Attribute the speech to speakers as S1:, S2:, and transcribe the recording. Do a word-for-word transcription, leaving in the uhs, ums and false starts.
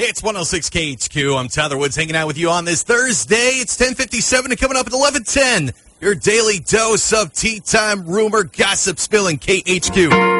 S1: It's one oh six K H Q. I'm Tyler Woods hanging out with you on this Thursday. It's ten fifty-seven and coming up at eleven ten. Your daily dose of tea time rumor, gossip, spilling K H Q.